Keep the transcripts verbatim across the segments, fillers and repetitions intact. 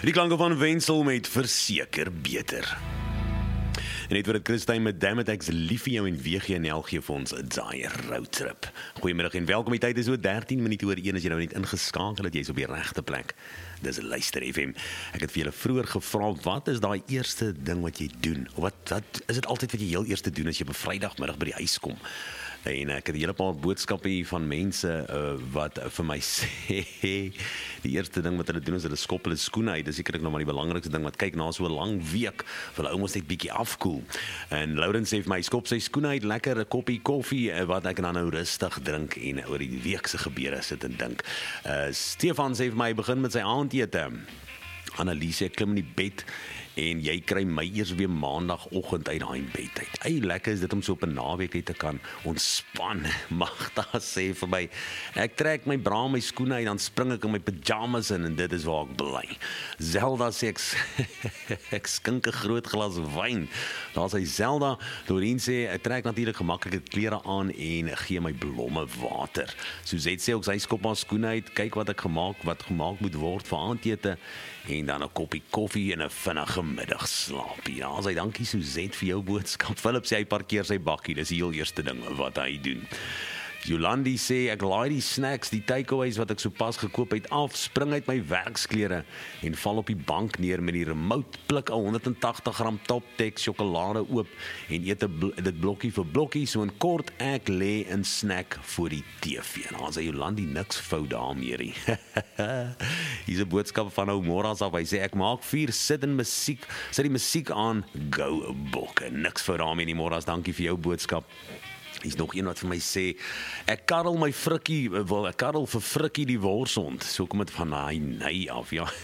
Die klanke van Wensel met Verseker Beter. En net wat het Christine met Dammit, ek's lief vir jou en W G N L gee vir ons 'n daai roadtrip. Goeiemiddag en welkom, die tyd is so dertien minute oor een as jy nou net ingeskakel het, jy's op die regte plek. Dis Luister F M. Ek het vir julle vroeër gevra, wat is daai eerste ding wat jy doen? Of wat, wat is dit altyd wat jy heel eerste doen as jy op 'n Vrydagmiddag by die huis kom? En ek het 'n hele paar boodskappe hier van mense uh, wat uh, vir my sê, die eerste ding wat hulle doen is hulle skop hulle skoene uit. Dis sekerlik nou maar die belangrikste ding, wat kyk na so 'n lang week, vir hulle ouens net bietjie afkoel. En Laurens sê vir my, skop sy skoene uit, lekker 'n koppie koffie, uh, wat ek dan nou rustig drink en oor die week se gebeure sit en dink. Uh, Stefan sê vir my, begin met sy aandete. Anneliese, ek klim in die bed en jy kry my eers weer maandagoggend uit daai bed uit. Ey, lekker is dit om so op 'n naweek net te kan ontspan. Magda sê vir my, ek trek my bra my skoene uit, dan spring ek in my pyjamas in en dit is waar ek bly. Zelda sê ek, ek skink 'n groot glas wyn. Daar's hy Zelda. Doreen sê ek trek natuurlik gemaklike klere aan en gee my blomme water. Suzette sê ook sy skop haar skoene uit, kyk wat ek gemaak, wat gemaak moet word vir aandete en dan 'n koppie koffie en 'n vinnige middagslaapie. Ja, sy dankie Suzette vir jou boodskap. Philip sê hy parkeer sy bakkie, dis die heel eerste ding wat hy doen. Jolandi sê, ek laai die snacks, die takeaways wat ek sopas gekoop het af, spring uit my werksklere en val op die bank neer met die remote, pluk 'n honderd en tagtig gram Top Tex sjokolade oop en eet bl dit blokkie vir blokkie, so in kort ek lê in snack voor die T V. En dan sê Jolandi, niks fout daarmee nie. Hier's 'n boodskap van ou Moras af, hy sê, ek maak vier, sit in musiek, sit die musiek aan, go bokke. Niks fout daarmee nie, Moras, dankie vir jou boodskap. Hier's nog een wat vir my sê, ek karrel my frikkie, wel, ek karrel vir frikkie die worshond, so kom dit van hy nei af, ja.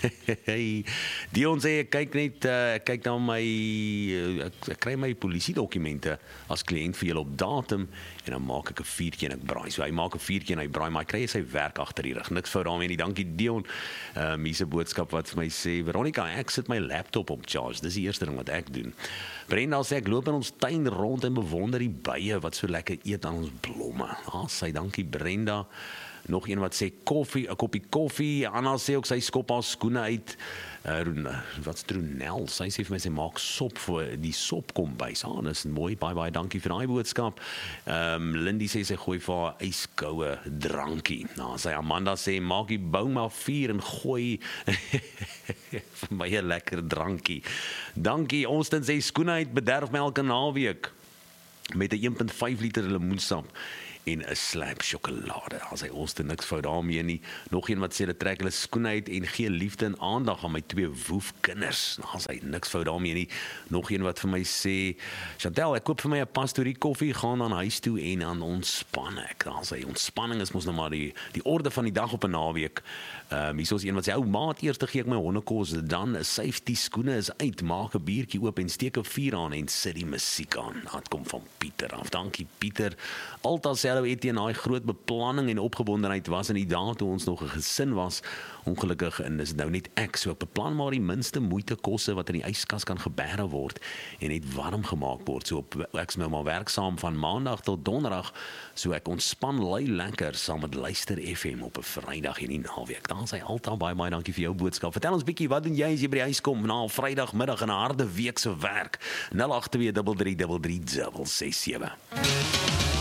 Dion sê, ek kyk net, uh, ek kyk na my, uh, ek, ek kry my polisiedokumente as kliënt vir julle op datum, en dan maak ek 'n vuurtjie en ek braai, so hy maak 'n vuurtjie en hy braai, maar hy kry sy werk agter die rug, niks fout daarmee nie, dankie Dion. Um, hier's 'n boodskap wat vir my sê, Veronica, ek sit my laptop op charge, dis die eerste ding wat ek doen. Brenda sê, ek loop in ons tuin rond en bewonder die bye wat so lekker eet aan ons blomme. Ah, sy dankie Brenda. Nog een wat sê koffie, 'n koppie koffie. Anna sê ook sy skop haar skoene uit. Uh, wat's Tronel? Sy sê vir my sy maak sop vir die sopkombuis. Ah, dis mooi. Baie baie dankie vir daai boodskap. Ehm um, Lindy sê sy gooi vir haar yskoue drankie. Nou, sy Amanda sê maak die bou maar vuur en gooi vir my 'n lekker drankie. Dankie. Austin sê skoene uit, bederf my elke naweek met 'n een komma vyf liter lemoensap en 'n slab sjokolade. As hy ons te niks fout daarmee nie. Nog een wat sê, hulle trek hulle skoene uit en gee liefde en aandag aan my twee woef kinders. As hy niks fout daarmee nie. Nog een wat vir my sê, Chantel, ek koop vir my 'n pastorie koffie, gaan dan huis toe en dan ontspan ek. As hy ontspanning is mos nou maar die, die orde van die dag op 'n naweek. Um, hier is een wat sê, ou maat, eers gee ek my hondekos, dan 'n safety skoene is uit, maak 'n biertjie oop en steek 'n vuur aan en sit die musiek aan. Dat kom van Pieter af. Dankie Pieter. Alta sê hallo Etienne, daai groot beplanning en opgewondenheid was in die dae toe ons nog 'n gesin was. Ongelukkig en is nou net ek, so ek beplan maar die minste moeite kosse wat in die yskas kan geberre word en net warm gemaak word. So op, ek is nou maar werksaam van maandag tot donderdag, so ek ontspan lui lekker saam met Luister F M op 'n Vrydag en die naweek. Dan sê Alta, baie baie dankie vir jou boodskap. Vertel ons bietjie, wat doen jy as jy by die huis kom na 'n Vrydagmiddag en 'n harde week se werk? nul agt twee drie drie drie drie ses ses sewe.